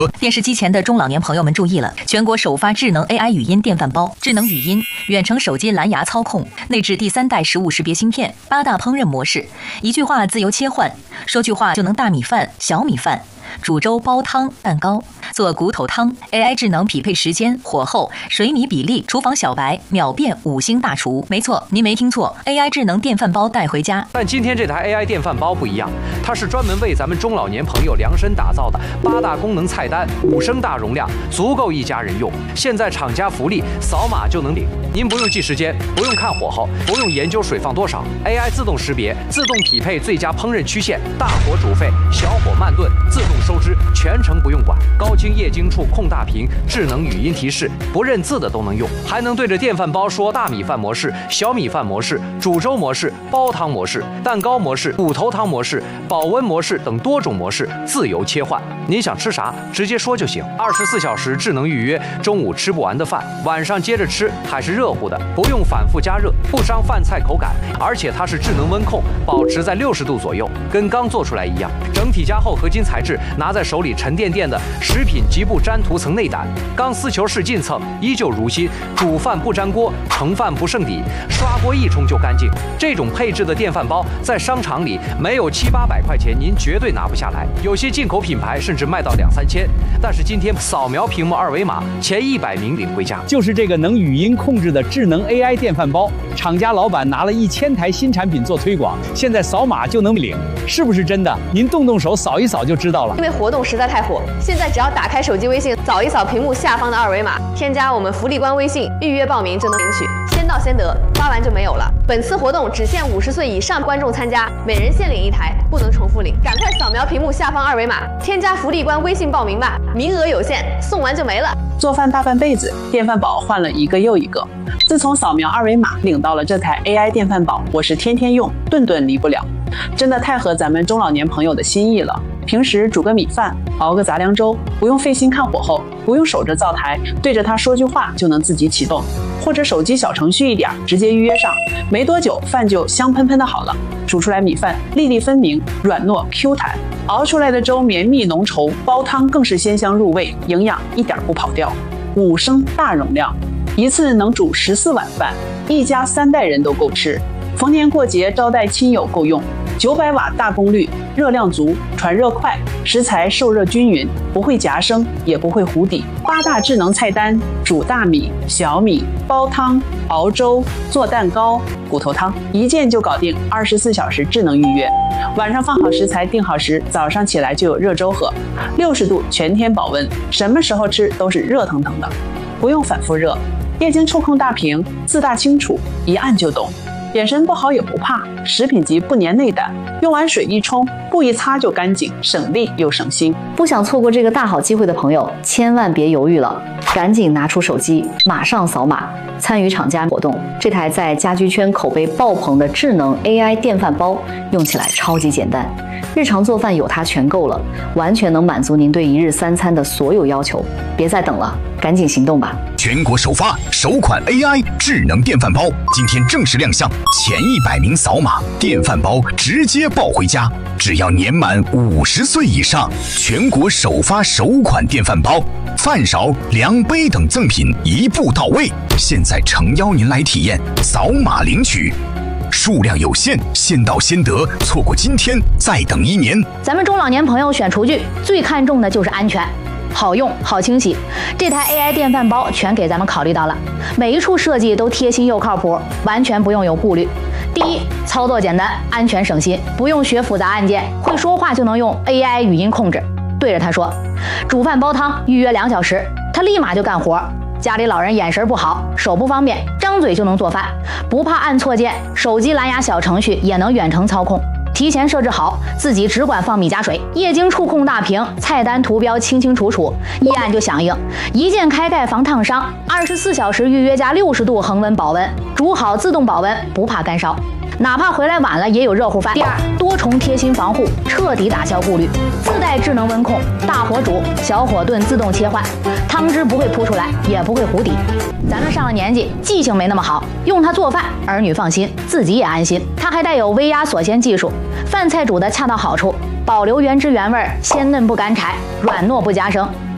电视机前的中老年朋友们注意了，全国首发智能 AI 语音电饭煲，智能语音、远程手机蓝牙操控，内置第3代食物识别芯片，8大烹饪模式，一句话自由切换，说句话就能大米饭、小米饭。煮粥、煲汤、蛋糕、做骨头汤 ，AI 智能匹配时间、火候、水米比例，厨房小白秒变5星大厨。没错，您没听错 ，AI 智能电饭煲带回家。 但今天这台 AI 电饭煲不一样，它是专门为咱们中老年朋友量身打造的，8大功能菜单，5升大容量，足够一家人用。现在厂家福利，扫码就能领，您不用记时间，不用看火候，不用研究水放多少 ，AI 自动识别，自动匹配最佳烹饪曲线，大火煮沸，小火慢炖，自动收汁，全程不用管。高清液晶触控大屏，智能语音提示，不认字的都能用，还能对着电饭煲说大米饭模式、小米饭模式、煮粥模式、煲汤模式、蛋糕模式、骨头汤模式、保温模式等多种模式自由切换。您想吃啥，直接说就行。24小时智能预约，中午吃不完的饭，晚上接着吃还是热乎的，不用反复加热，不伤饭菜口感。而且它是智能温控，保持在60度左右，跟刚做出来一样。整体加厚合金材质，拿在手里沉甸甸的，食品极不粘涂层内胆，钢丝球式进蹭依旧如新，煮饭不粘锅，盛饭不剩底，刷锅一冲就干净。这种配置的电饭煲在商场里没有700-800块钱，您绝对拿不下来。有些进口品牌甚至卖到2-3千，但是今天扫描屏幕2维码，前100名领回家。 就是这个能语音控制的智能 AI 电饭煲，厂家老板拿了1000台新产品做推广，现在扫码就能领，是不是真的？您动手扫一扫就知道了。 因为活动实在太火，现在只要打开手机微信，扫一扫屏幕下方的2维码，添加我们福利官微信，预约报名就能领取，先到先得，发完就没有了。本次活动只限50岁以上观众参加，每人限领1台，不能重复领。赶快扫描屏幕下方2维码，添加福利官微信报名吧，名额有限，送完就没了。 做饭大半辈子，电饭煲换了一个又一个。自从扫描2维码领到了这台 AI 电饭煲，我是天天用，顿顿离不了。真的太合咱们中老年朋友的心意了。平时煮个米饭，熬个杂粮粥，不用费心看火候，不用守着灶台，对着它说句话就能自己启动，或者手机小程序一点，直接预约上，没多久饭就香喷喷的好了。煮出来米饭粒粒分明，软糯 Q 弹，熬出来的粥绵密浓稠，煲汤更是鲜香入味，营养一点不跑掉。5升大容量，一次能煮14碗饭，一家3代人都够吃。逢年过节招待亲友够用。900瓦大功率，热量足，传热快，食材受热均匀，不会夹生，也不会糊底。8大智能菜单：煮大米、小米、煲汤、熬粥、做蛋糕、骨头汤，一键就搞定。24小时智能预约，晚上放好食材，定好时，早上起来就有热粥喝，60度全天保温，什么时候吃都是热腾腾的，不用反复热。液晶触控大屏，字大清楚，一按就懂。眼神不好也不怕，食品级不粘内胆，用完水一冲，布一擦就干净，省力又省心。 不想错过这个大好机会的朋友，千万别犹豫了，赶紧拿出手机，马上扫码参与厂家活动。这台在家居圈口碑爆棚的智能 AI 电饭煲，用起来超级简单，日常做饭有它全够了，完全能满足您对1日3餐的所有要求。别再等了，赶紧行动吧！ 全国首发首款 AI 智能电饭煲，今天正式亮相，前100名扫码，电饭煲直接抱回家。只要年满50岁以上，全国首发首款电饭煲，饭勺、量杯等赠品一步到位。现在诚邀您来体验，扫码领取。数量有限，先到先得，错过今天再等1年。 咱们中老年朋友选厨具最看重的就是安全，好用好清洗，这台 AI 电饭煲全给咱们考虑到了，每一处设计都贴心又靠谱，完全不用有顾虑。第一，操作简单，安全省心，不用学复杂按键，会说话就能用 AI 语音控制，对着它说煮饭煲汤预约2小时，它立马就干活。家里老人眼神不好，手不方便，张嘴就能做饭，不怕按错键，手机蓝牙小程序也能远程操控。提前设置好，自己只管放米加水，液晶触控大屏，菜单图标清清楚楚，一按就响应，一键开盖防烫伤，24小时预约加60度恒温保温，煮好自动保温，不怕干烧。哪怕回来晚了也有热乎饭。第二，多重贴心防护，彻底打消顾虑，自带智能温控，大火煮，小火炖自动切换，汤汁不会扑出来，也不会糊底。咱们上了年纪，记性没那么好，用它做饭，儿女放心，自己也安心。它还带有微压锁鲜技术，饭菜煮的恰到好处，保留原汁原味，鲜嫩不干柴，软糯不夹生。